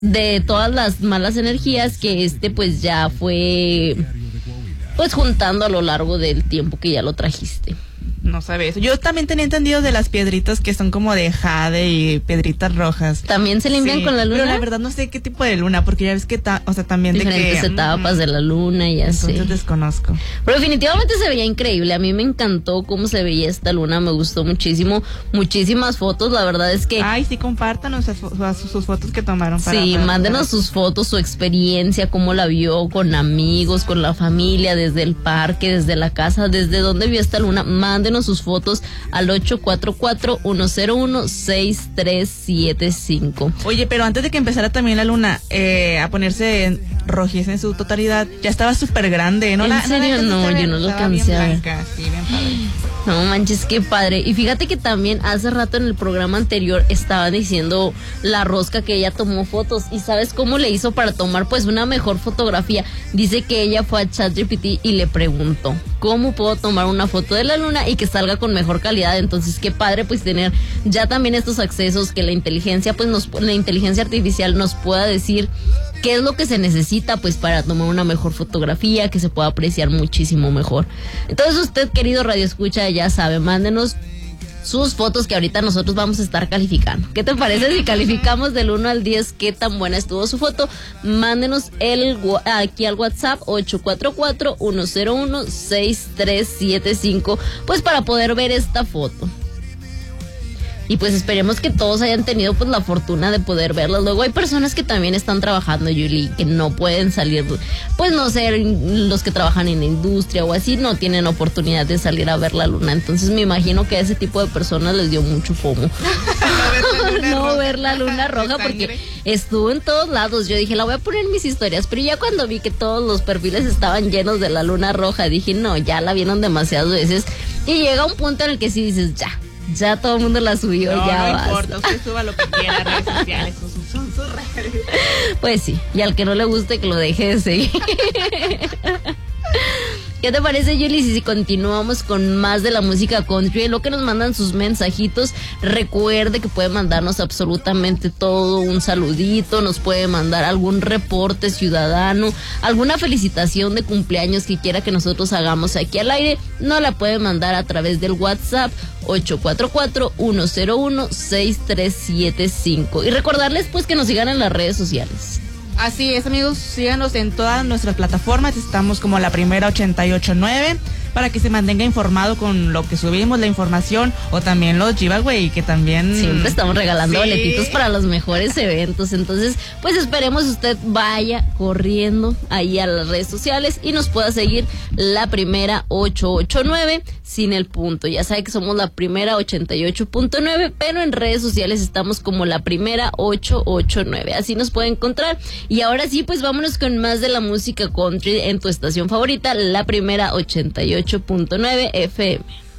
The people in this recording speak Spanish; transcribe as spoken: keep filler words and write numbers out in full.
de todas las malas energías que este pues ya fue pues juntando a lo largo del tiempo que ya lo trajiste. No sabe eso. Yo también tenía entendido de las piedritas que son como de jade y piedritas rojas. ¿También se limpian sí, con la luna? Pero la verdad no sé qué tipo de luna, porque ya ves que, ta, o sea, también diferentes de que... etapas mm, de la luna y así. Entonces desconozco. Pero definitivamente se veía increíble. A mí me encantó cómo se veía esta luna. Me gustó muchísimo. Muchísimas fotos. La verdad es que... Ay, sí, compártanos sus, sus fotos que tomaron. Para, sí, para, mándenos para... sus fotos, su experiencia, cómo la vio con amigos, con la familia, desde el parque, desde la casa, desde dónde vio esta luna. Mándenos sus fotos al ocho cuatro cuatro, uno cero uno, seis tres siete cinco. Oye, pero antes de que empezara también la luna eh, a ponerse rojiza en su totalidad, ya estaba súper grande, ¿no? ¿En la, serio? No, no yo no lo alcancé a ver. Sí, bien padre. No manches, qué padre. Y fíjate que también hace rato en el programa anterior estaban diciendo la rosca que ella tomó fotos. ¿Y sabes cómo le hizo para tomar pues una mejor fotografía? Dice que ella fue a ChatGPT y le preguntó, ¿cómo puedo tomar una foto de la luna y que salga con mejor calidad? Entonces qué padre pues tener ya también estos accesos, que la inteligencia pues nos, la inteligencia artificial nos pueda decir qué es lo que se necesita pues para tomar una mejor fotografía, que se pueda apreciar muchísimo mejor. Entonces usted, querido Radio Escucha, ya sabe, mándenos sus fotos que ahorita nosotros vamos a estar calificando. ¿Qué te parece si calificamos del uno al diez qué tan buena estuvo su foto? Mándenos el aquí al WhatsApp ocho cuatro cuatro, uno cero uno, seis tres siete cinco pues para poder ver esta foto. Y pues esperemos que todos hayan tenido pues la fortuna de poder verlas. Luego hay personas que también están trabajando, Yuli, que no pueden salir, pues no sé, los que trabajan en la industria o así, no tienen oportunidad de salir a ver la luna. Entonces me imagino que a ese tipo de personas les dio mucho fomo. No ver la luna roja, porque estuvo en todos lados. Yo dije, la voy a poner en mis historias, pero ya cuando vi que todos los perfiles estaban llenos de la luna roja, dije, no, ya la vieron demasiadas veces. Y llega un punto en el que sí dices, ya. Ya todo el mundo la subió, no, ya no basta. importa, usted suba lo que quiera a redes sociales, son, son sus redes. Pues sí, y al que no le guste que lo deje de seguir. ¿Qué te parece, Yuli, si continuamos con más de la música country? Lo que nos mandan sus mensajitos, recuerde que puede mandarnos absolutamente todo, un saludito, nos puede mandar algún reporte ciudadano, alguna felicitación de cumpleaños que quiera que nosotros hagamos aquí al aire, nos la puede mandar a través del WhatsApp ocho cuatro cuatro, uno cero uno, seis tres siete cinco. Y recordarles pues que nos sigan en las redes sociales. Así es, amigos, síganos en todas nuestras plataformas, estamos como La Primera ochenta y ocho nueve, para que se mantenga informado con lo que subimos, la información, o también los giveaway, que también... Siempre estamos regalando sí. boletitos para los mejores eventos, entonces, pues esperemos usted vaya corriendo ahí a las redes sociales y nos pueda seguir La Primera ochenta y ocho nueve, sin el punto. Ya sabe que somos La Primera ochenta y ocho punto nueve, pero en redes sociales estamos como La Primera ochenta y ocho nueve, así nos puede encontrar. Y ahora sí, pues vámonos con más de la música country en tu estación favorita, La Primera ochenta y ocho punto nueve F M.